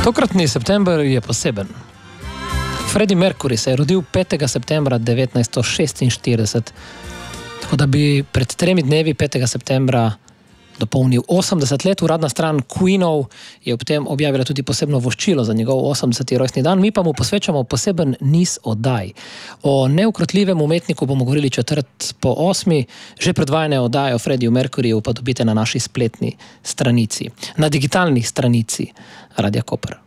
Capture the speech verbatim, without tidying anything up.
Tokratni september je poseben. Freddie Mercury se je rodil petega septembra devetnajststo šestinštirideset, tako da bi pred tremi dnevi petega septembra dopolnil osemdeset let. Uradna stran Queenov je ob tem objavila tudi posebno voščilo za njegov osemdeseti rojstni dan. Mi pa mu posvečamo poseben niz oddaj. O neukrotljivem umetniku bomo govorili četrt po osmi. Že predvajane oddaje o Freddiju Mercuryju pa dobite na naši spletni stranici, na digitalni stranici Radia Koper.